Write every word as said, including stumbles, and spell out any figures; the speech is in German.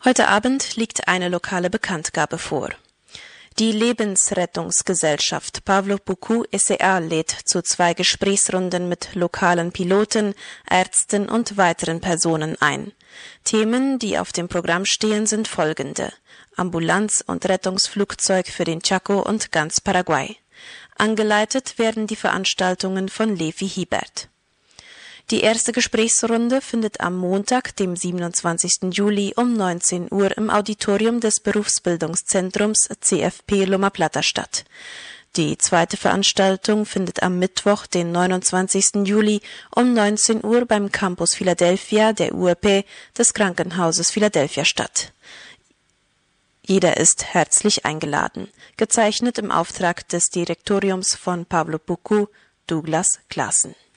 Heute Abend liegt eine lokale Bekanntgabe vor. Die Lebensrettungsgesellschaft Pavlo Puku S A lädt zu zwei Gesprächsrunden mit lokalen Piloten, Ärzten und weiteren Personen ein. Themen, die auf dem Programm stehen, sind folgende: Ambulanz- und Rettungsflugzeug für den Chaco und ganz Paraguay. Angeleitet werden die Veranstaltungen von Levi Hiebert. Die erste Gesprächsrunde findet am Montag, dem siebenundzwanzigsten Juli um neunzehn Uhr im Auditorium des Berufsbildungszentrums C F P Loma Plata statt. Die zweite Veranstaltung findet am Mittwoch, den neunundzwanzigsten Juli um neunzehn Uhr beim Campus Philadelphia der U E P des Krankenhauses Philadelphia statt. Jeder ist herzlich eingeladen. Gezeichnet im Auftrag des Direktoriums von Pavlo Puku, Douglas Claassen.